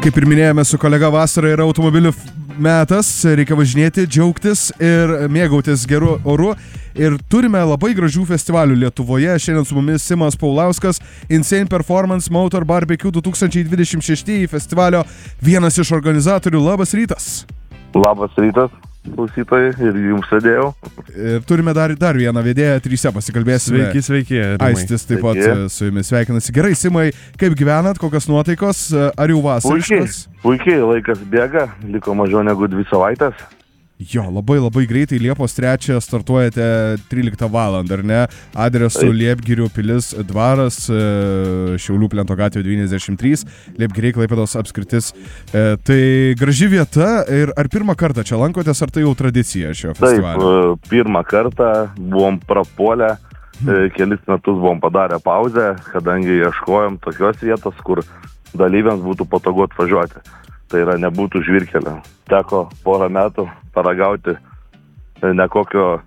Kaip ir minėjome su kolega, vasara yra automobilių metas, reikia važinėti, džiaugtis ir mėgautis geru oru. Ir turime labai gražių festivalių Lietuvoje. Šiandien su mumis Simas Paulauskas, Insane Performance Motor Barbecue 2026 festivalio vienas iš organizatorių. Labas rytas. Labas rytas, klausytojai, ir jums sėdėjau. Ir turime dar vieną vedėją, tryse pasikalbėsime. Sveiki. Aistis taip pat su jumis sveikinasi. Gerai, Simai, kaip gyvenat, kokios nuotaikos, ar jau vasariškos? Puikiai, laikas bėga, liko mažiau negu 2 savaitės. Jo, labai greitai, Liepos 3 startuojate 13 valandą, ar ne? Adresu Liepgirių pilis dvaras, Šiaulių Plento gatvė 93, Liepgiriai Klaipėdos apskritis. Tai graži vieta ir ar pirmą kartą čia lankotės, ar tai jau tradicija šio festivalio? Taip, pirmą kartą buvom prapuolę, kelis metus buvom padarę pauzę, kadangi ieškojom tokios vietos, kur dalyviams būtų patogu atvažiuoti. Tai yra nebūtų žvyrkelio. Teko porą metų paragauti nekokios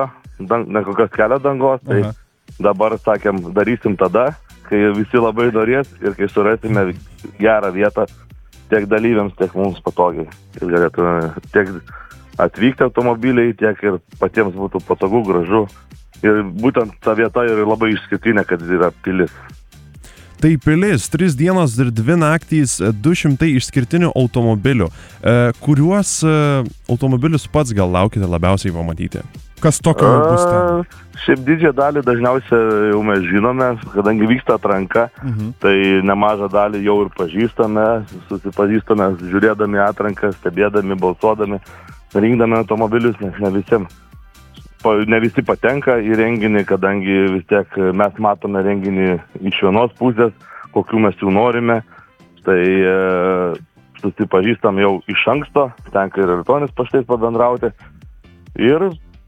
kelio dangos, tai dabar sakėm, darysim tada, kai visi labai norės ir kai surasime gerą vietą tiek dalyviams, tiek mums patogiai. Ir galėtume tiek atvykti automobiliai, tiek ir patiems būtų patogu, gražu. Ir būtent ta vieta yra labai išskirtinė, kad yra pilis. Tai pilis, 3 dienos ir 2 naktys, 200 išskirtinių automobilių. Kuriuos automobilius pats gal laukite labiausiai pamatyti? Kas tokio bus ten? Šiaip didžiąją dalį dažniausiai jau mes žinome, kadangi vyksta atranka, tai nemažą dalį jau ir pažįstame, susipažįstame, žiūrėdami atranką, stebėdami, balsuodami, rinkdami automobilius, nes ne visi patenka į renginį, kadangi vis tiek mes matome renginį iš vienos pusės, kokių mes jų norime, tai susipažįstam jau iš anksto, tenka ir elektroninis paštais pabendrauti ir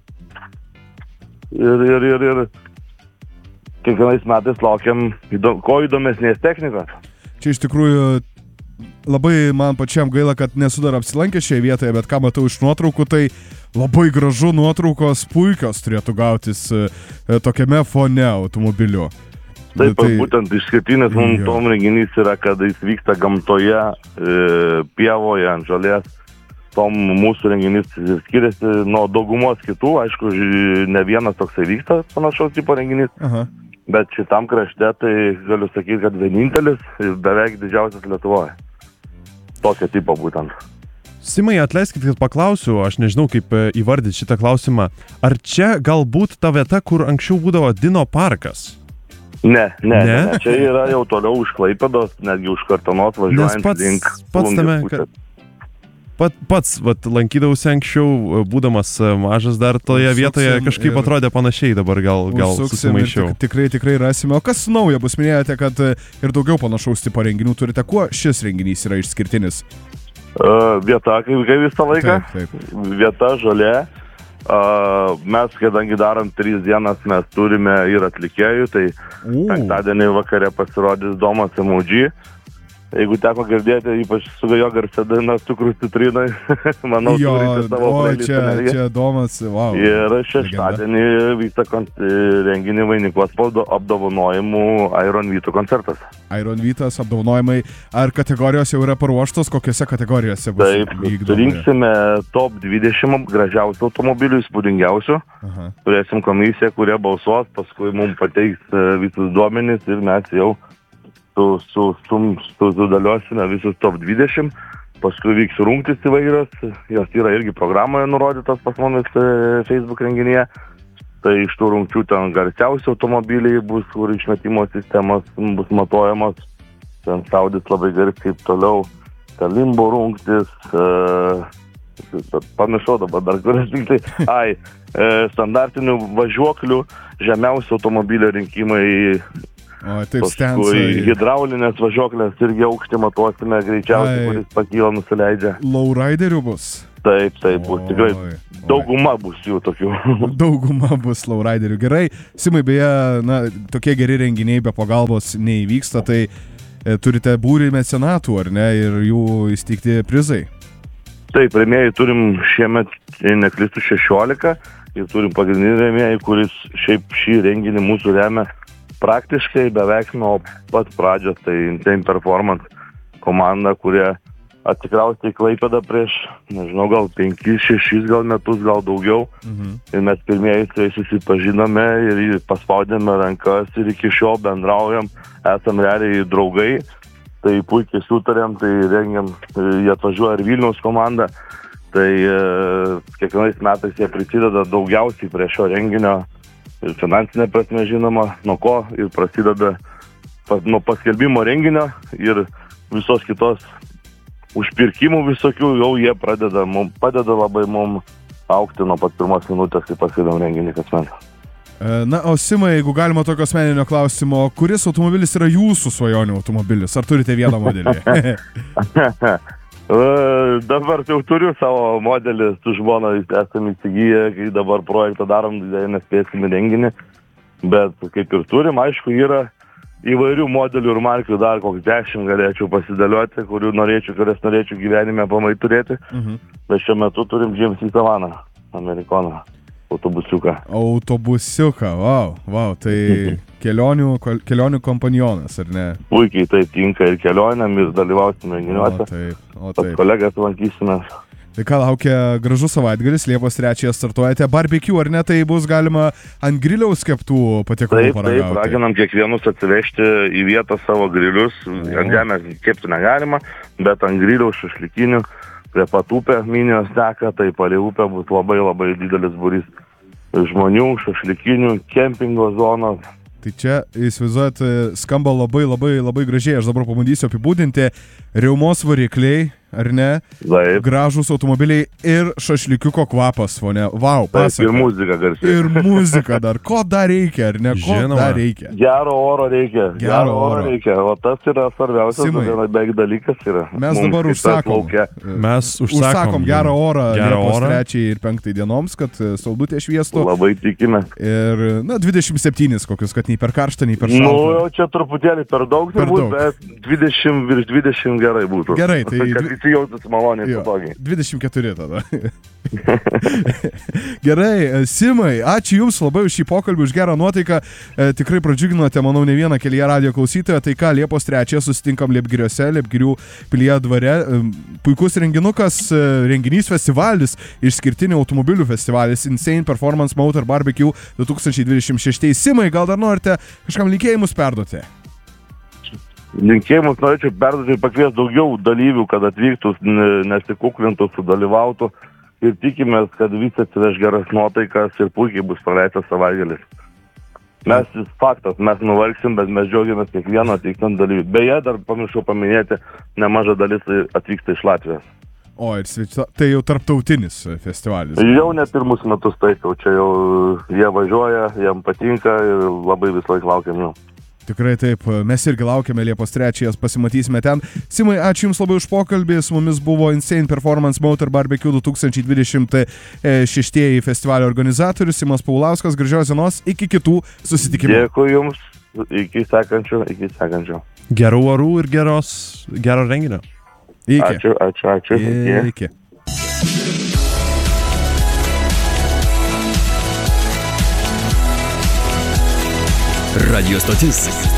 kiekvienais metais laukiam ko įdomesnės technikos. Čia iš tikrųjų labai man pačiam gaila, kad nesu dar apsilankęs šioje vietoje, bet ką matau iš nuotraukų, tai labai gražu, nuotraukos puikios turėtų gautis tokiame fone automobiliu. Taip, būtent išskirtinis mums tom renginys yra, kad jis vyksta gamtoje, pievoje, ant žolės. Tom mūsų renginys skiriasi nuo daugumos kitų, aišku, ne vienas toksai vyksta panašaus tipo renginys. Bet šitam krašte tai galiu sakyti, kad vienintelis ir beveik didžiausias Lietuvoje. Tokio tipo būtent. Simai, atleiskit, kad paklausiu, aš nežinau, kaip įvardyti šitą klausimą. Ar čia galbūt ta vieta, kur anksčiau būdavo Dino parkas? Ne. Čia yra jau toliau už Klaipėdos, netgi už Kartanos važiuojant link Plungės pusės. Pats lankydavausi anksčiau, būdamas mažas dar toje vietoje, kažkaip atrodė panašiai, dabar gal susimaišiau. Tikrai rasime. O kas nauja bus? Minėjote, kad ir daugiau panašaus tipo renginių turite. Kuo šis renginys yra išskirtinis? Vieta, kaip visą laiką. Taip. Vieta žolė. Mes, kadangi darom 3 dienas, mes turime ir atlikėjų, tai penktadienį vakare pasirodys Domas MOG. Jeigu teko girdėti, ypač su jo garsia daina Cukrus citrinai, manau, turite savo playlistą. Čia Domas, wow. Ir šeštadienį vyksta renginį vainikuos apdovanojimų Iron Vyto koncertas. Iron Vytas apdovanojimai. Ar kategorijos jau yra paruoštos? Kokiose kategorijose bus? Taip, rinksime top 20 gražiausių automobilių, įspūdingiausių. Turėsim komisiją, kurie balsuos, paskui mums pateiks visus duomenis ir mes jau sudaliosime visus top 20, paskui vyks rungtys įvairios, jos yra irgi programoje nurodytos pas mumis Facebook renginyje, tai iš tų rungčių ten garsiausi automobiliai bus, kur išmetimo sistemos bus matuojamos, ten saudys labai garsiai, toliau Kalimbo rungtys, pamiršau dabar dar kuris tik tai, standartinių važiuoklių, žemiausių automobilio rinkimai. Paskui hidraulinės važiuoklės irgi aukštį matuosime greičiausiai, kuris pakyla, nusileidžia. Lowriderių bus? Taip, bus tikrai. Dauguma bus jų tokių. Dauguma bus lowriderių. Gerai. Simai, beje, tokie geri renginiai be pagalbos neįvyksta, tai turite būrį mecenatų, ar ne, ir jų įsteigti prizai? Taip, rėmėjai turim šiemet, neklystu, 16 ir turim pagrindinį rėmėjai, kuris šiaip šį renginį mūsų remia praktiškai beveik nuo pat pradžios, tai Insane Performance komanda, kurie atsikraustė į Klaipėdą prieš, nežinau, gal 5-6 gal metus, gal daugiau. Ir mes pirmieji su jais susipažinome ir paspaudėme rankas ir iki šiol bendraujam, esam realiai draugai. Tai puikiai sutarėm, tai rengiam, jie atvažiuoja ir Vilniaus komanda. Tai kiekvienais metais jie prisideda daugiausiai prie šio renginio ir finansinė prasme žinoma, nuo ko ir prasideda nuo paskelbimo renginio ir visos kitos užpirkimų visokių, jau jie padeda labai mums aukti nuo pat pirmos minutės, kai paskelbėm renginį kasmet. Na, o Simai, jeigu galima tokio asmeninio klausimo, kuris automobilis yra jūsų svajonių automobilis? Ar turite vieną modelį? Dabar jau turiu savo modelį, su žmona esame įsigiję, kai dabar projektą darom, nespėsime renginį, bet kaip ir turim, aišku, yra įvairių modelių ir markių, dar koks 10 galėčiau pasidėlioti, kurias norėčiau gyvenime pamai turėti, bet šiuo metu turim GMC Savaną, Amerikoną. Autobusiuką, wow, tai kelionių kompanionas, ar ne? Puikiai tai tinka ir kelionėm, ir dalyvausime renginiuose. Pas kolegas lankysime. Tai ką laukia gražus savaitgalis, Liepos 3 startuojate barbecue, ar ne, tai bus galima ant griliaus keptų patiekalų paragauti? Taip, raginam kiekvienus atsivežti į vietą savo grilius, ant žemės kepti negalima, bet ant griliaus šašlikinių. Prie pat upė minijos teka, tai palei upę bus labai labai didelis būrys žmonių, šašlikinių, kempingo zonos. Tai čia, įsivaizduojat, skamba labai gražiai, aš dabar pabandysiu apibūdinti. Riaumos varikliai, ar ne? Taip. Gražūs automobiliai ir šašlikiuko kvapas, fone. Vau, pasaka. Ir muzika garsiai. Ir muzika dar. Ko dar reikia, ar ne? Dar reikia? Gero oro reikia. Gero oro reikia. O tas yra svarbiausias, beveik dalykas yra. Mes dabar užsakom gerą orą Liepos 3 ir 5 dienoms, kad saulutė šviestų. Labai tikime. Ir, 27 kokius, kad nei per karštą, nei per šaltą. Jau čia truputėlį per daug, bet 20 virš 20 gerai būtų. Gerai, tai... Kad visi jautųsi maloniai patogiai. 24 tada. Gerai, Simai, ačiū Jums labai už šį pokalbį, už gerą nuotaiką. Tikrai pradžiuginote, manau, ne vieną kelyje radijo klausytoją. Tai ką, Liepos 3 susitinkam Liepgiriuose, Liepgirių pilyje dvare. Puikus renginukas, renginys festivalis, išskirtinių automobilių festivalis Insane Performance Motor Barbecue 2026. Simai, gal dar norite kažkam linkėjimus perduoti? Linkėjimus norėčiau perduoti ir pakviesti daugiau dalyvių, kad atvyktų, nesikuklintų, sudalyvautų ir tikimės, kad visi atsiveš geras nuotaikas ir puikiai bus praleistas savaitgalis. Mes nuvalgsim, bet mes džiaugiamės kiekvieno atvykstant dalyvių. Beje, dar pamiršau paminėti, nemaža dalis atvyksta iš Latvijos. O, ir tai jau tarptautinis festivalis. Jau ne pirmus metus tai, čia jau jie važiuoja, jiem patinka ir labai vis laik laukiam jų. Tikrai taip, mes irgi laukiame Liepos 3, pasimatysime ten. Simai, ačiū Jums labai už pokalbį, su mumis buvo Insane Performance Motor Barbecue 2026 festivalio organizatorius Simas Paulauskas, gražios dienos, iki kitų susitikimų. Dėkui Jums, iki sekančio. Gerų orų ir gero renginio. Iki. Ačiū. Iki. Radio stotis